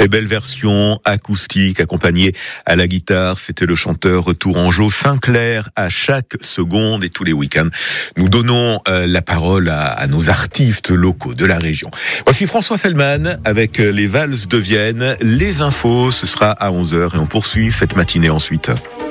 Très belle version acoustique accompagnée à la guitare. C'était le chanteur tourangeau Sinclair à chaque seconde et tous les week-ends. Nous donnons la parole à nos artistes locaux de la région. Voici François Fellman avec les Valses de Vienne. Les infos, ce sera à 11h et on poursuit cette matinée ensuite.